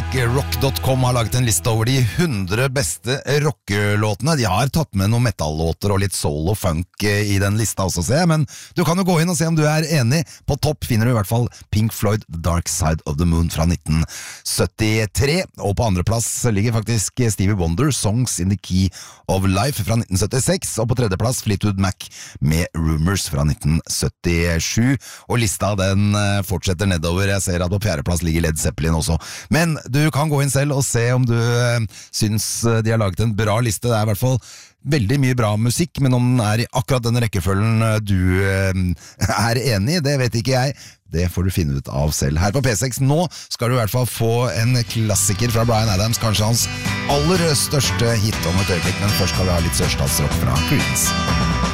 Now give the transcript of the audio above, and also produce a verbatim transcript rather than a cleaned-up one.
rock dot com har laget en liste over de hundre beste rockelåtene. De har tatt med noen metallåter og litt soul og funk i den lista også, ser jeg, men du kan jo gå inn og se om du er enig. På topp finner du i hvert fall Pink Floyd, The Dark Side of the Moon fra nitten syttitre, og på andre plass ligger faktisk Stevie Wonder, Songs in the Key of Life fra nitten syttiseks, og på tredje plass Fleetwood Mac med Rumors fra nitten syttisju, og lista den fortsetter nedover. Jeg ser at på fjerde plass ligger Led Zeppelin også, men du kan gå inn selv og se om du øh, syns de har laget en bra liste. Det er i hvert fall veldig mye bra musikk, men om den er i akkurat den rekkefølgen du øh, er enig i, det vet ikke jeg. Det får du finne ut av selv. Her på P seks nå skal du i hvert fall få en klassiker fra Bryan Adams, kanskje hans aller største hit om et øyeblikk, men først skal vi ha litt sørstatsrock fra Creedence.